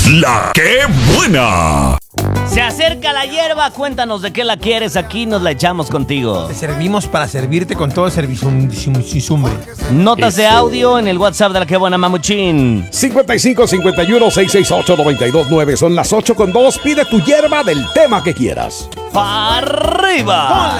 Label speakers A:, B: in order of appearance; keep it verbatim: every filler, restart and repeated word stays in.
A: La que buena.
B: Se acerca la hierba, cuéntanos de qué la quieres, aquí nos la echamos contigo.
C: Te servimos para servirte con todo el servisumbre.
B: Notas de
A: Eso.
B: audio en el WhatsApp de la que buena, Mamuchín.
A: cincuenta y cinco, cincuenta y uno, seiscientos sesenta y ocho, noventa y dos nueve. Son las ocho con dos. Pide tu hierba del tema que quieras.
B: ¡Pa' arriba!